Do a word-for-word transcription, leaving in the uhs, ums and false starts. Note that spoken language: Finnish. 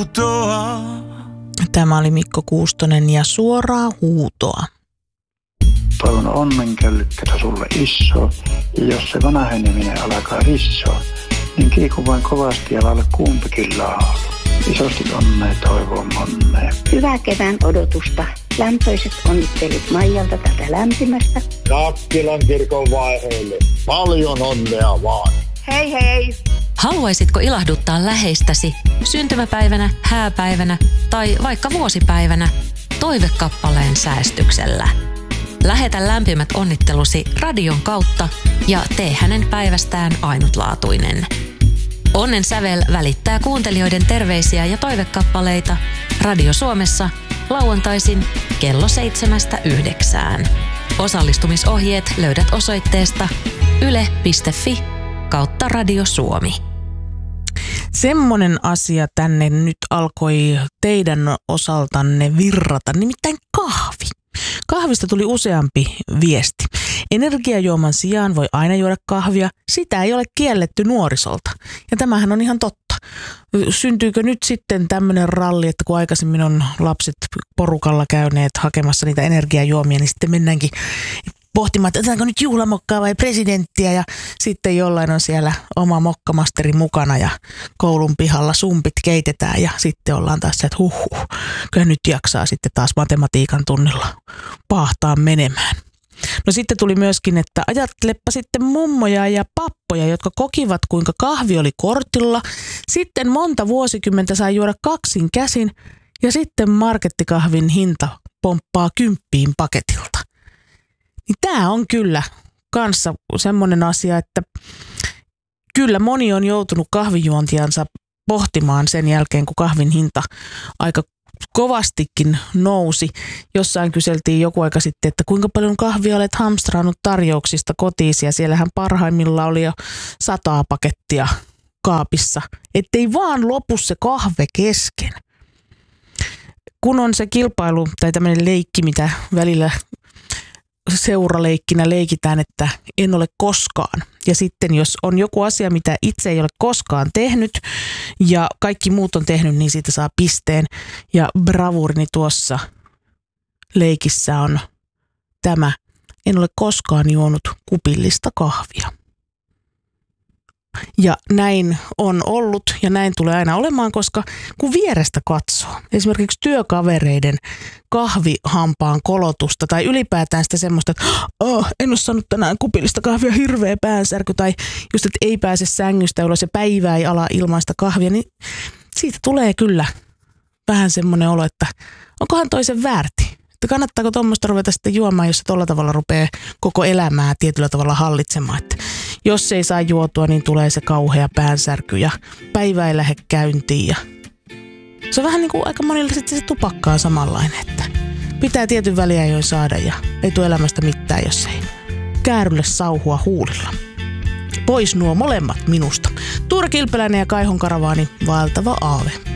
huutoa. Tämä oli Mikko Kuustonen ja Suoraa huutoa. Toivon onnenkällykkätä sulle iso, ja jos se vanheneminen alkaa rissoa, niin kiiku vain kovasti ja laule kumpikin laulu. Isosti onnea toivon monnea. Hyvää kevään odotusta. Lämpöiset onnittelut Maijalta tätä lämpimästä. Nakkilan kirkon vaiheille. Paljon onnea vaan. Hei hei! Haluaisitko ilahduttaa läheistäsi syntymäpäivänä, hääpäivänä tai vaikka vuosipäivänä toivekappaleen säästyksellä? Lähetä lämpimät onnittelusi radion kautta ja tee hänen päivästään ainutlaatuinen. Onnen sävel välittää kuuntelijoiden terveisiä ja toivekappaleita Radio Suomessa lauantaisin kello seitsemästä yhdeksään. Osallistumisohjeet löydät osoitteesta yle piste fi kautta Radio Suomi. Semmonen asia tänne nyt alkoi teidän osaltanne virrata, nimittäin kahvi. Kahvista tuli useampi viesti. Energiajuoman sijaan voi aina juoda kahvia. Sitä ei ole kielletty nuorisolta. Ja tämähän on ihan totta. Syntyykö nyt sitten tämmöinen ralli, että kun aikaisemmin on lapset porukalla käyneet hakemassa niitä energiajuomia, niin sitten mennäänkin pohtimaan, että otetaanko nyt juhlamokkaa vai presidenttiä, ja sitten jollain on siellä oma mokkamasteri mukana ja koulun pihalla sumpit keitetään ja sitten ollaan taas se, että huhhuh, kyllä nyt jaksaa sitten taas matematiikan tunnilla paahtaa menemään. No sitten tuli myöskin, että ajattelepa sitten mummoja ja pappoja, jotka kokivat kuinka kahvi oli kortilla. Sitten monta vuosikymmentä sai juoda kaksin käsin ja sitten markettikahvin hinta pomppaa kymppiin paketilta. Niin tämä on kyllä kanssa semmoinen asia, että kyllä moni on joutunut kahvijuontiansa pohtimaan sen jälkeen, kun kahvin hinta aika kovastikin nousi. Jossain kyseltiin joku aika sitten, että kuinka paljon kahvia olet hamstraannut tarjouksista kotiisi, ja siellähän parhaimmillaan oli jo sataa pakettia kaapissa, ettei vaan lopu se kahve kesken. Kun on se kilpailu tai tämmöinen leikki, mitä välillä seuraleikkinä leikitään, että en ole koskaan. Ja sitten jos on joku asia, mitä itse ei ole koskaan tehnyt ja kaikki muut on tehnyt, niin siitä saa pisteen. Ja bravurini tuossa leikissä on tämä: en ole koskaan juonut kupillista kahvia. Ja näin on ollut ja näin tulee aina olemaan, koska kun vierestä katsoo esimerkiksi työkavereiden kahvihampaan kolotusta tai ylipäätään sitä semmoista, että oh, en ole saanut tänään kupillista kahvia, hirveä päänsärky, tai just, että ei pääse sängystä ulos ja päivää ei ala ilmaista kahvia, niin siitä tulee kyllä vähän semmoinen olo, että onkohan toisen väärti. Että kannattaako tuommoista ruveta sitten juomaan, jos se tolla tavalla rupeaa koko elämää tietyllä tavalla hallitsemaan. Että jos ei saa juotua, niin tulee se kauhea päänsärky ja päivä ei lähde käyntiin. Ja se on vähän niin kuin aika monilla sitten se tupakka on samanlainen, että pitää tietyn väliajoin saada ja ei tule elämästä mitään, jos ei käärylle sauhua huulilla. Pois nuo molemmat minusta. Tuura Kilpeläinen ja Kaihon Karavaani, vaeltava aave.